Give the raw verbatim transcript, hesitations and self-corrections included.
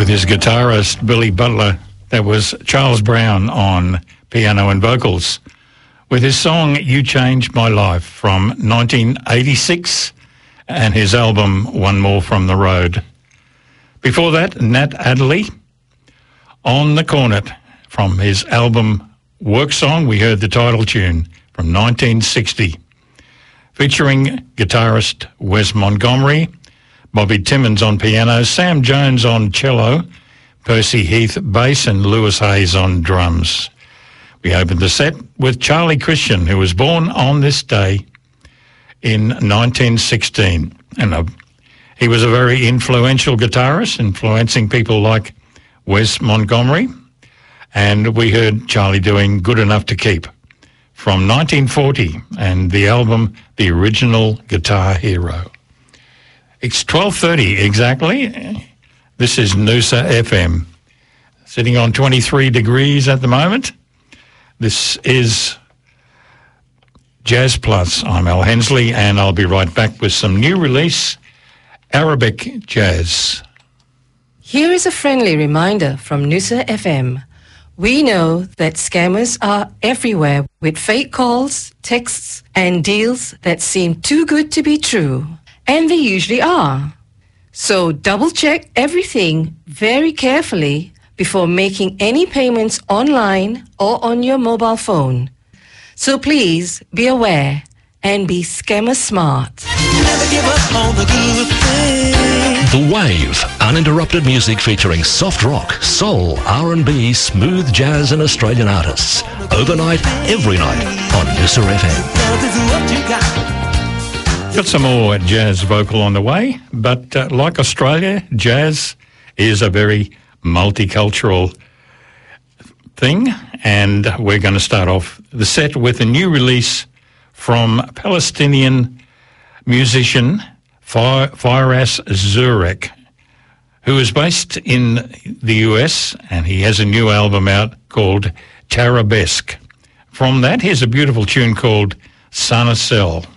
with his guitarist Billy Butler. That was Charles Brown on piano and vocals with his song You Changed My Life from nineteen eighty-six and his album One More From the Road. Before that, Nat Adderley on the Cornet from his album Work Song. We heard the title tune from nineteen sixty, featuring guitarist Wes Montgomery, Bobby Timmons on piano, Sam Jones on cello, Percy Heath bass, and Lewis Hayes on drums. We opened the set with Charlie Christian, who was born on this day in nineteen sixteen. And uh, he was a very influential guitarist, influencing people like Wes Montgomery. And we heard Charlie doing Good Enough to Keep from nineteen forty and the album The Original Guitar Hero. It's twelve thirty exactly. This is Noosa F M, sitting on twenty-three degrees at the moment. This is Jazz Plus. I'm Al Hensley, and I'll be right back with some new release, Arabic jazz. Here is a friendly reminder from Noosa F M. We know that scammers are everywhere with fake calls, texts, and deals that seem too good to be true. And they usually are. So double check everything very carefully before making any payments online or on your mobile phone. So please be aware and be scammer smart. Never give up on the good thing. The Wave, uninterrupted music featuring soft rock, soul, R and B, smooth jazz and Australian artists. Overnight, every night on Noosa F M. Love is what you got. Got some more jazz vocal on the way, but uh, like Australia, jazz is a very multicultural thing, and we're going to start off the set with a new release from Palestinian musician Fir- Firas Zurek, who is based in the U S, and he has a new album out called Tarabesque. From that, here's a beautiful tune called Sana Cell.